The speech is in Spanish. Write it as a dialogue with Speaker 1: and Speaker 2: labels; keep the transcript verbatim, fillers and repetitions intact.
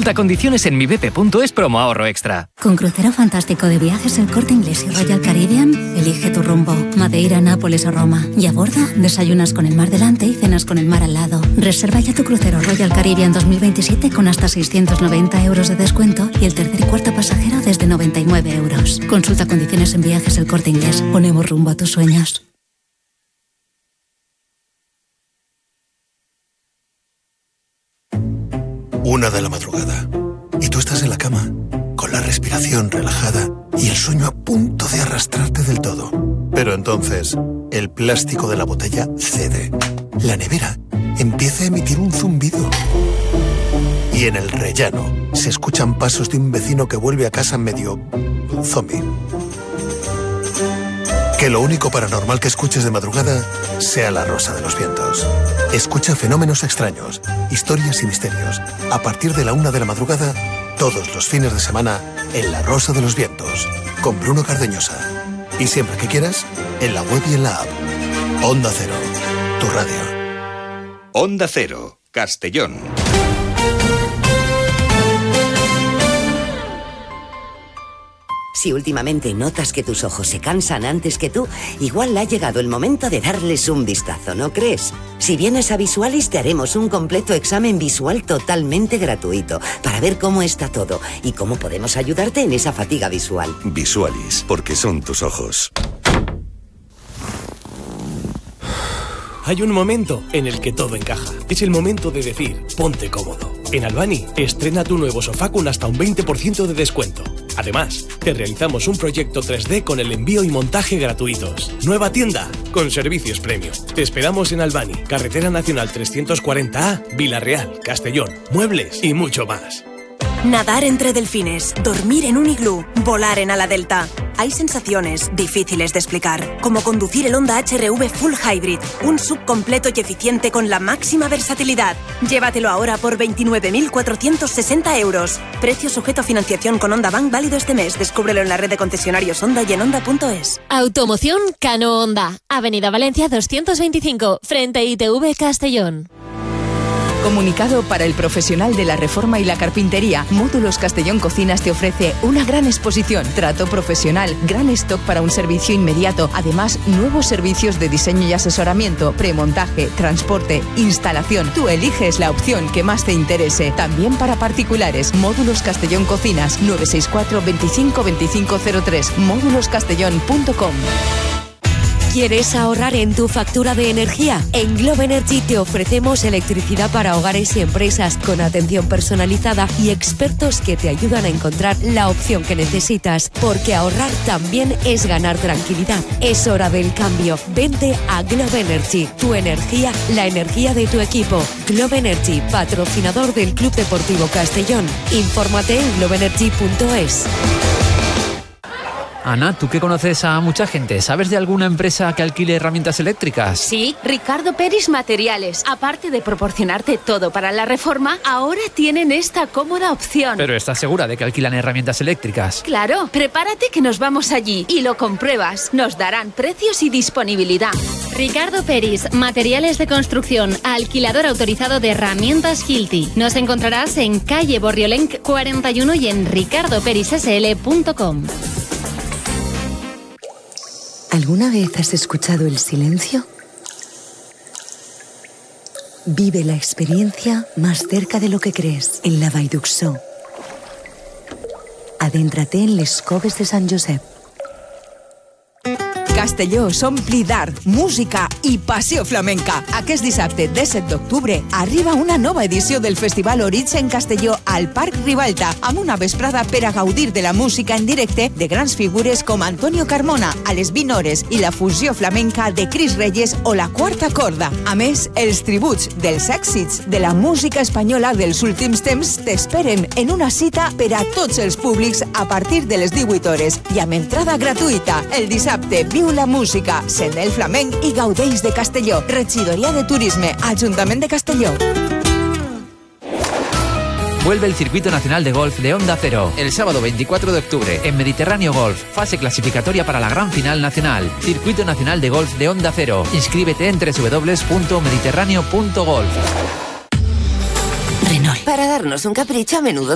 Speaker 1: Consulta condiciones en mi b p punto es promo ahorro extra.
Speaker 2: Con crucero fantástico de Viajes El Corte Inglés y Royal Caribbean, elige tu rumbo. Madeira, Nápoles o Roma. Y a bordo, desayunas con el mar delante y cenas con el mar al lado. Reserva ya tu crucero Royal Caribbean dos mil veintisiete con hasta seiscientos noventa euros de descuento y el tercer y cuarto pasajero desde noventa y nueve euros. Consulta condiciones en Viajes El Corte Inglés. Ponemos rumbo a tus sueños.
Speaker 3: Una de la madrugada. Y tú estás en la cama, con la respiración relajada y el sueño a punto de arrastrarte del todo. Pero entonces, el plástico de la botella cede. La nevera empieza a emitir un zumbido. Y en el rellano se escuchan pasos de un vecino que vuelve a casa medio zombie. Que lo único paranormal que escuches de madrugada sea la rosa de los vientos. Escucha Fenómenos Extraños, historias y misterios. A partir de la una de la madrugada, todos los fines de semana, en La Rosa de los Vientos, con Bruno Cardeñosa. Y siempre que quieras, en la web y en la app. Onda Cero, tu radio.
Speaker 4: Onda Cero, Castellón.
Speaker 5: Si últimamente notas que tus ojos se cansan antes que tú, igual ha llegado el momento de darles un vistazo, ¿no crees? Si vienes a Visualis te haremos un completo examen visual totalmente gratuito para ver cómo está todo y cómo podemos ayudarte en esa fatiga visual.
Speaker 4: Visualis, porque son tus ojos.
Speaker 6: Hay un momento en el que todo encaja. Es el momento de decir, ponte cómodo. En Albani, estrena tu nuevo sofá con hasta un veinte por ciento de descuento. Además, te realizamos un proyecto tres D con el envío y montaje gratuitos. Nueva tienda, con servicios premium. Te esperamos en Albani, Carretera Nacional trescientos cuarenta A, Vila Real, Castellón, muebles y mucho más.
Speaker 7: Nadar entre delfines, dormir en un iglú, volar en ala delta. Hay sensaciones difíciles de explicar, como conducir el Honda H R V Full Hybrid, un sub completo y eficiente con la máxima versatilidad. Llévatelo ahora por veintinueve mil cuatrocientos sesenta euros. Precio sujeto a financiación con Honda Bank válido este mes. Descúbrelo en la red de concesionarios Honda y en honda punto es.
Speaker 8: Automoción Cano Honda, Avenida Valencia doscientos veinticinco, frente a I T V Castellón.
Speaker 9: Comunicado para el profesional de la reforma y la carpintería. Módulos Castellón Cocinas te ofrece una gran exposición, trato profesional, gran stock para un servicio inmediato. Además, nuevos servicios de diseño y asesoramiento, premontaje, transporte, instalación. Tú eliges la opción que más te interese. También para particulares. Módulos Castellón Cocinas, nueve seis cuatro, veinticinco, veinticinco cero tres. módulos castellón punto com.
Speaker 8: ¿Quieres ahorrar en tu factura de energía? En Globe Energy te ofrecemos electricidad para hogares y empresas con atención personalizada y expertos que te ayudan a encontrar la opción que necesitas, porque ahorrar también es ganar tranquilidad. Es hora del cambio. Vente a Globe Energy, tu energía, la energía de tu equipo. Globe Energy, patrocinador del Club Deportivo Castellón. Infórmate en globe energy punto es.
Speaker 10: Ana, tú que conoces a mucha gente, ¿sabes de alguna empresa que alquile herramientas eléctricas?
Speaker 11: Sí, Ricardo Peris Materiales. Aparte de proporcionarte todo para la reforma, ahora tienen esta cómoda opción.
Speaker 10: Pero ¿estás segura de que alquilan herramientas eléctricas?
Speaker 11: Claro, prepárate que nos vamos allí y lo compruebas. Nos darán precios y disponibilidad.
Speaker 12: Ricardo Peris, Materiales de Construcción, alquilador autorizado de herramientas Hilti. Nos encontrarás en calle Borriolenc cuarenta y uno y en ricardo peris s l punto com.
Speaker 13: ¿Alguna vez has escuchado el silencio? Vive la experiencia más cerca de lo que crees en la Vall d'Uixó. Adéntrate en les Coves de Sant Josep.
Speaker 9: Castelló s'ompli d'art, música i passió flamenca. Aquest dissabte, disset d'octubre, arriba una nova edició del Festival Origen Castelló al Parc Ribalta, amb una vesprada per a gaudir de la música en directe de grans figures com Antonio Carmona, a les vint hores, i la fusió flamenca de Cris Reyes o la Quarta Corda. A més, els tributs dels èxits de la música espanyola dels últims temps t'esperen en una cita per a tots els públics a partir de les divuit hores i amb entrada gratuïta. El dissabte, viu la música, sent el flamenc i gaudeix de Castelló. Regidoria de Turisme, Ajuntament de Castelló.
Speaker 10: Vuelve el Circuito Nacional de Golf de Onda Cero el sábado veinticuatro de octubre en Mediterráneo Golf, fase clasificatoria para la gran final nacional. Circuito Nacional de Golf de Onda Cero. Inscríbete en doble u doble u doble u punto mediterráneo punto golf.
Speaker 5: Renault. Para darnos un capricho a menudo